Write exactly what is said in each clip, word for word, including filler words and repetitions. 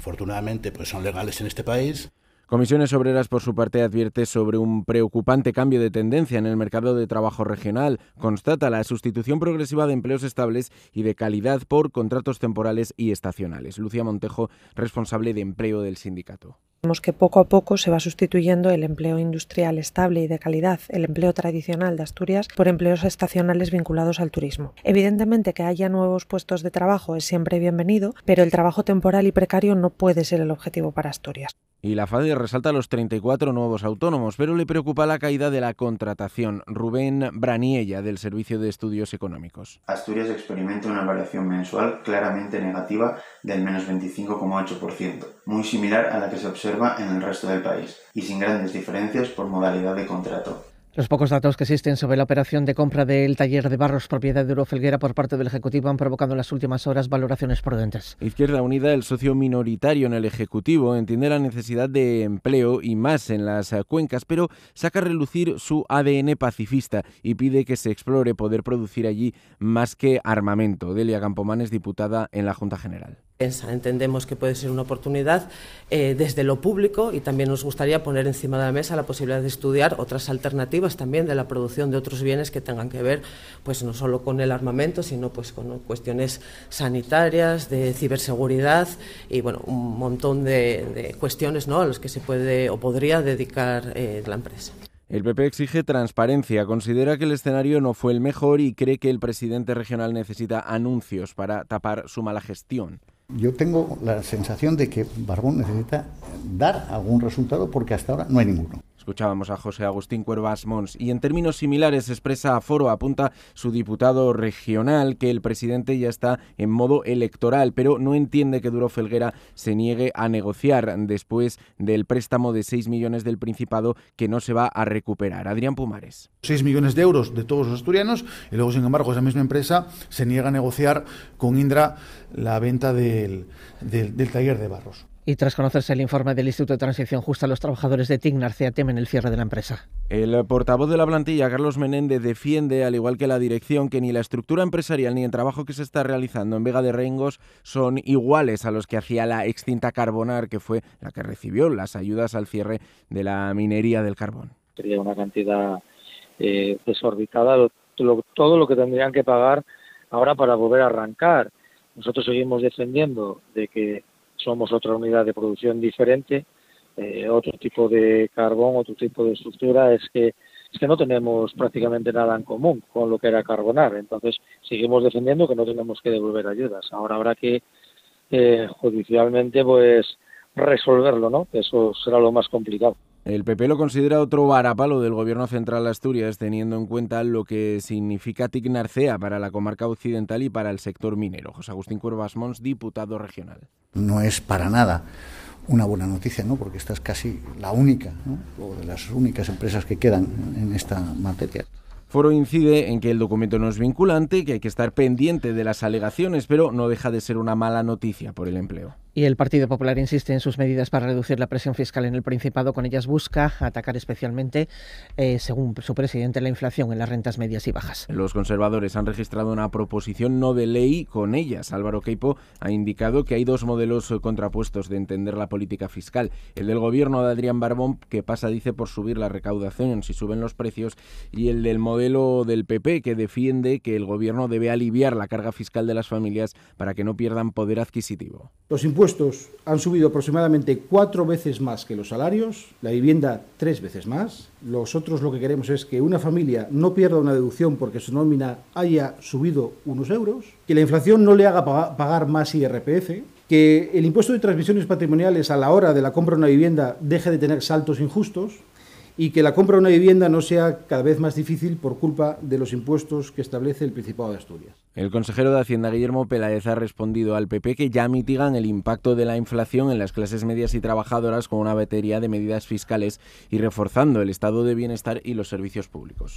afortunadamente pues son legales en este país. Comisiones Obreras, por su parte, advierte sobre un preocupante cambio de tendencia en el mercado de trabajo regional. Constata la sustitución progresiva de empleos estables y de calidad por contratos temporales y estacionales. Lucía Montejo, responsable de empleo del sindicato. Vemos que poco a poco se va sustituyendo el empleo industrial estable y de calidad, el empleo tradicional de Asturias, por empleos estacionales vinculados al turismo. Evidentemente que haya nuevos puestos de trabajo es siempre bienvenido, pero el trabajo temporal y precario no puede ser el objetivo para Asturias. Y la FADE resalta los treinta y cuatro nuevos autónomos, pero le preocupa la caída de la contratación. Rubén Braniella, del Servicio de Estudios Económicos. Asturias experimenta una variación mensual claramente negativa del menos veinticinco coma ocho por ciento, muy similar a la que se observa en el resto del país, y sin grandes diferencias por modalidad de contrato. Los pocos datos que existen sobre la operación de compra del taller de Barros, propiedad de Eurofelguera, por parte del Ejecutivo, han provocado en las últimas horas valoraciones prudentes. Izquierda Unida, el socio minoritario en el Ejecutivo, entiende la necesidad de empleo y más en las cuencas, pero saca a relucir su A D N pacifista y pide que se explore poder producir allí más que armamento. Delia Campomanes, diputada en la Junta General. Entendemos que puede ser una oportunidad eh, desde lo público, y también nos gustaría poner encima de la mesa la posibilidad de estudiar otras alternativas también de la producción de otros bienes que tengan que ver pues no solo con el armamento, sino pues con cuestiones sanitarias, de ciberseguridad y bueno, un montón de, de cuestiones, ¿no?, a las que se puede o podría dedicar eh, la empresa. El P P exige transparencia, considera que el escenario no fue el mejor y cree que el presidente regional necesita anuncios para tapar su mala gestión. Yo tengo la sensación de que Barbón necesita dar algún resultado porque hasta ahora no hay ninguno. Escuchábamos a José Agustín Cuervas Mons y en términos similares expresa a Foro, apunta su diputado regional, que el presidente ya está en modo electoral, pero no entiende que Duro Felguera se niegue a negociar después del préstamo de seis millones del Principado que no se va a recuperar. Adrián Pumares. seis millones de euros de todos los asturianos y luego, sin embargo, esa misma empresa se niega a negociar con Indra la venta del, del, del taller de Barros. Y tras conocerse el informe del Instituto de Transición Justa, los trabajadores de Tic Narcea temen el cierre de la empresa. El portavoz de la plantilla, Carlos Menéndez, defiende, al igual que la dirección, que ni la estructura empresarial ni el trabajo que se está realizando en Vega de Rengos son iguales a los que hacía la extinta Carbonar, que fue la que recibió las ayudas al cierre de la minería del carbón. Sería una cantidad eh, desorbitada, lo, lo, todo lo que tendrían que pagar ahora para volver a arrancar. Nosotros seguimos defendiendo de que somos otra unidad de producción diferente, eh, otro tipo de carbón, otro tipo de estructura, es que es que no tenemos prácticamente nada en común con lo que era Carbonar. Entonces seguimos defendiendo que no tenemos que devolver ayudas. Ahora habrá que eh, judicialmente pues resolverlo, ¿no? Eso será lo más complicado. El P P lo considera otro varapalo del Gobierno central de Asturias, teniendo en cuenta lo que significa Tic Narcea para la comarca occidental y para el sector minero. José Agustín Cuervas Mons, diputado regional. No es para nada una buena noticia, ¿no?, porque esta es casi la única, ¿no?, o de las únicas empresas que quedan en esta materia. Foro incide en que el documento no es vinculante, que hay que estar pendiente de las alegaciones, pero no deja de ser una mala noticia por el empleo. Y el Partido Popular insiste en sus medidas para reducir la presión fiscal en el Principado. Con ellas busca atacar especialmente, eh, según su presidente, la inflación en las rentas medias y bajas. Los conservadores han registrado una proposición no de ley con ellas. Álvaro Queipo ha indicado que hay dos modelos contrapuestos de entender la política fiscal. El del gobierno de Adrián Barbón, que pasa, dice, por subir la recaudación si suben los precios, y el del modelo del P P, que defiende que el gobierno debe aliviar la carga fiscal de las familias para que no pierdan poder adquisitivo. Los impuestos han subido aproximadamente cuatro veces más que los salarios, la vivienda tres veces más. Nosotros lo que queremos es que una familia no pierda una deducción porque su nómina haya subido unos euros, que la inflación no le haga pagar más I R P F, que el impuesto de transmisiones patrimoniales a la hora de la compra de una vivienda deje de tener saltos injustos y que la compra de una vivienda no sea cada vez más difícil por culpa de los impuestos que establece el Principado de Asturias. El consejero de Hacienda, Guillermo Peláez, ha respondido al P P que ya mitigan el impacto de la inflación en las clases medias y trabajadoras con una batería de medidas fiscales y reforzando el estado de bienestar y los servicios públicos.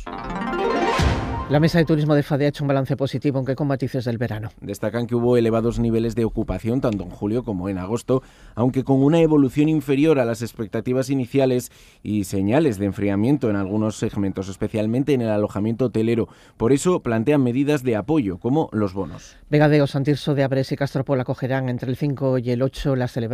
La Mesa de Turismo de FADE ha hecho un balance positivo, aunque con matices del verano. Destacan que hubo elevados niveles de ocupación tanto en julio como en agosto, aunque con una evolución inferior a las expectativas iniciales y señales de enfriamiento en algunos segmentos, especialmente en el alojamiento hotelero. Por eso plantean medidas de apoyo, como los bonos. Vegadeo, Santirso de Abres y Castropol acogerán entre el cinco y el ocho las celebraciones